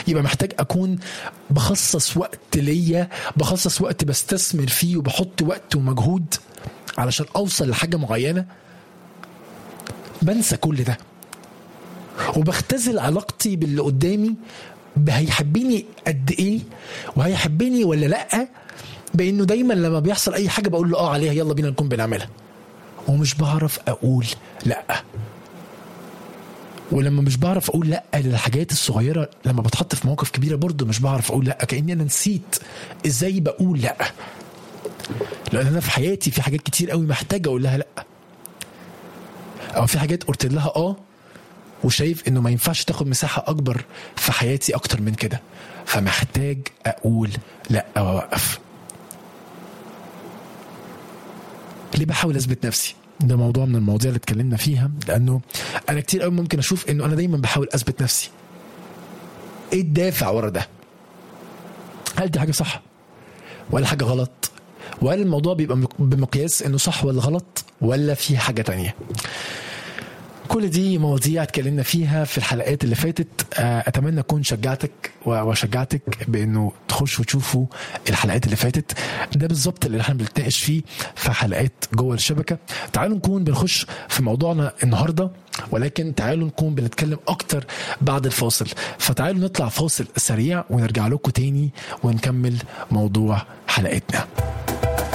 يبقى محتاج أكون بخصص وقت ليا، بخصص وقت بستثمر فيه وبحط وقت ومجهود علشان أوصل لحاجة معينة. بنسى كل ده وبختزل علاقتي باللي قدامي، هيحبيني قد ايه وهيحبني ولا لأ، بأنه دايما لما بيحصل أي حاجة بقول له عليها يلا بينا نكون بنعملها، ومش بعرف أقول لأ. ولما مش بعرف أقول لأ للحاجات الصغيرة، لما بتحط في مواقف كبيرة برضو مش بعرف أقول لأ، كأني أنا نسيت إزاي بقول لأ، لأن أنا في حياتي في حاجات كتير قوي محتاج أقول لها لأ، أو في حاجات قلت لها وشايف إنه ما ينفعش تاخد مساحة أكبر في حياتي أكتر من كده، فمحتاج أقول لأ وأوقف. ليه بحاول أثبت نفسي؟ ده موضوع من المواضيع اللي اتكلمنا فيها، لأنه أنا كتير قوي ممكن أشوف إنه أنا دايما بحاول أثبت نفسي. إيه الدافع ورا ده؟ هل دي حاجة صح ولا حاجة غلط؟ وهل الموضوع بيبقى بمقياس إنه صح ولا غلط ولا في حاجة تانية؟ كل دي مواضيع اتكلمنا فيها في الحلقات اللي فاتت. أتمنى أكون شجعتك وشجعتك بأنه تخش وتشوفوا الحلقات اللي فاتت. ده بالضبط اللي احنا بنتناقش فيه في حلقات جوه الشبكة. تعالوا نكون بنخش في موضوعنا النهاردة، ولكن تعالوا نكون بنتكلم أكتر بعد الفاصل. فتعالوا نطلع فاصل سريع ونرجع لكم تاني ونكمل موضوع حلقتنا.